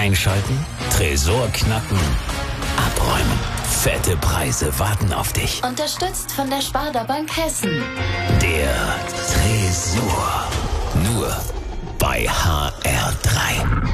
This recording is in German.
Einschalten, Tresor knacken, abräumen. Fette Preise warten auf dich. Unterstützt von der Sparda Bank Hessen. Der Tresor. Nur bei HR.